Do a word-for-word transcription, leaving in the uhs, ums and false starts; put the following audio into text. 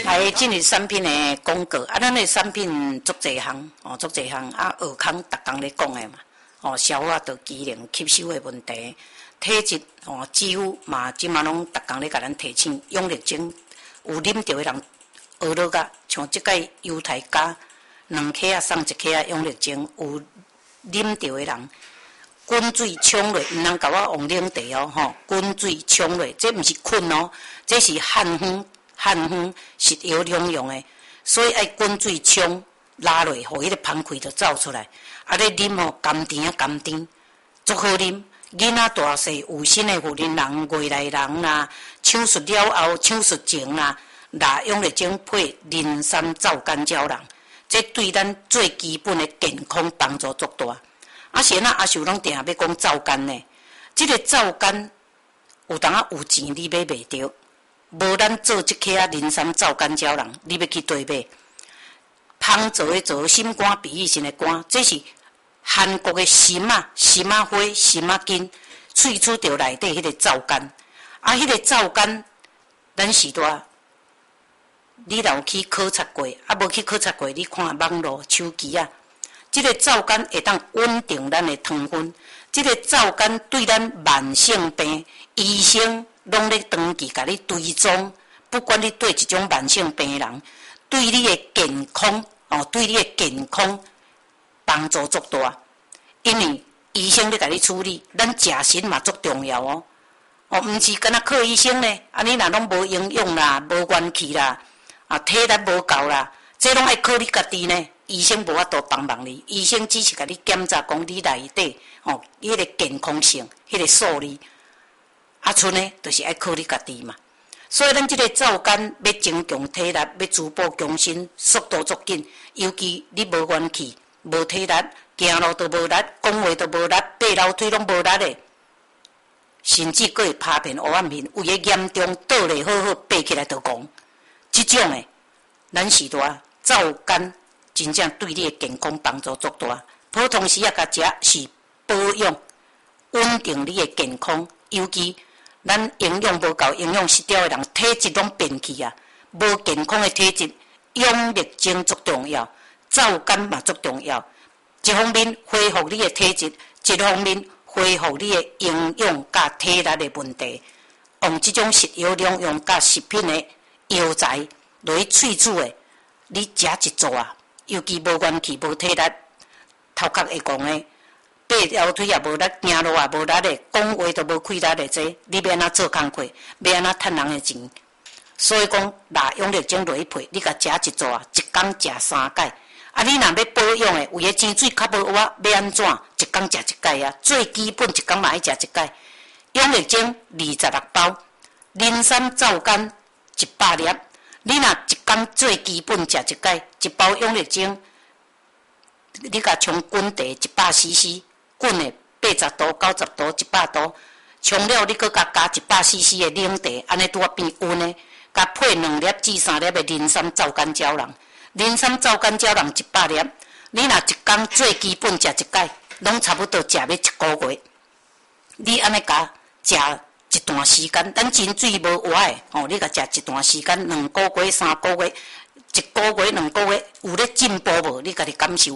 来，今日产品的广告啊，咱的产品足侪项哦，足侪项啊，尔康逐工咧讲的嘛，哦，消化道机能吸收的问题，体质哦，肌肤嘛，即马拢逐工咧甲咱提醒，养力精有啉着的人学落甲，像即个犹太家两克啊，送一克啊，养力精有啉着的人。滚水冲落，毋通甲我用冷茶哦，吼！滚水冲落，这毋是困哦，这是汉方，汉方食药两用的，所以爱滚水冲拉落，互迄个芳气就走出来。啊，你啉哦，甘甜啊，甘甜，足好啉。囡仔大细有心的妇人人、外来人啦，手术了后、手术前啦，拿养力精配磷酸皂苷胶囊，这对咱最基本的健康帮助足大。啊，先啊，阿秀拢定要讲皂苷呢。即、這个皂苷有当啊有钱你买袂着，无咱做即克啊磷酸皂苷胶囊，你要去对买。芳做的做心肝、鼻翼型的肝，这是韩国的荨啊、荨啊花、荨啊根萃取到内底迄个皂苷。啊，迄、那个皂苷，咱时代你若有去考察过，啊无去考察过，你看网络、手机啊。这个皂苷会当稳定咱的糖分，这个皂苷对咱慢性病，医生拢咧长期甲你追踪，不管你对一种慢性病人，对你的健康哦，对你的健康帮助足大。因为医生咧甲你处理，咱食神嘛足重要哦。哦，毋是干那靠医生呢，啊你若拢无营养啦，无元气啦，啊体力无够啦，这拢爱靠你家己呢。医生无法度帮忙你，医生只是甲你检查讲你内底哦，迄个健康性，迄个数字，啊，剩呢，就是爱靠你家己嘛。所以咱即个皂苷要增强体力，要滋补强身，速度足紧。尤其你无元气、无体力，行路都无力，讲话都无力，爬楼梯拢无力的，甚至佫会拍片、黑暗面，有诶严重倒咧好好爬起来就讲，即种诶，咱时代皂苷。真正对你的健康帮助足大，普通时啊，甲食是保养、稳定你的健康。尤其咱营养无够、营养失调的人，体质拢变去啊，无健康的体质，养力精足重要，皂苷嘛足重要。一方面恢复你的体质，一方面恢复你的营养甲体力的问题。用这种食药两用甲食品的药材落去萃取的，你食一组啊！尤其无元气、无体力，头壳会讲的，爬楼梯也无力，行路也无力的，讲话都无气力的，这你要安怎做工课？要安怎趁人的钱？所以讲，拿养力精落去配，你甲食一组，一工食三盖。啊，你若要保养的，为了井水较无活，要安怎？一工食一盖啊，最基本一工嘛爱食一盖。养力精二十六包，磷酸皂苷一百粒。你若一工最基本食一盖，一包养力精，你甲冲滚茶一百 C C， 滚的八十度、九十度、一百度，冲了你搁甲加一百 C C 的冷茶，安尼拄啊变温的，甲配两粒至三粒的磷酸皂苷胶囊，磷酸皂苷胶囊一百粒，你若一工最基本食一盖，拢差不多食要一个月，你安尼甲食。一段时间，咱真水无活的，吼、哦，你甲食一段时间，两个月、三个月，一个月、两个月，有咧进步无？你家己感受。